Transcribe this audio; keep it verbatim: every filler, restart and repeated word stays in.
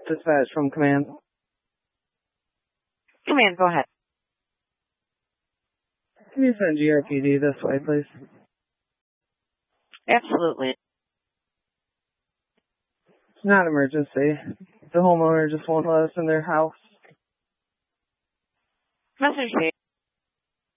Dispatch from command. Command, go ahead. Can you send G R P D this way, please? Absolutely. It's not an emergency. The homeowner just won't let us in their house. Message